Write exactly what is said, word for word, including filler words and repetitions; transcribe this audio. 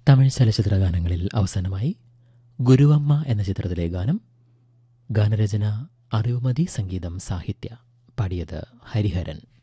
തമിഴ് ചലച്ചിത്ര ഗാനങ്ങളിൽ അവസാനമായി ഗുരുവമ്മ എന്ന ചിത്രത്തിലെ ഗാനം. ഗാനരചന അറിവുമതി, സംഗീതം സാഹിത്യ. പാടിയത് ഹരിഹരൻ.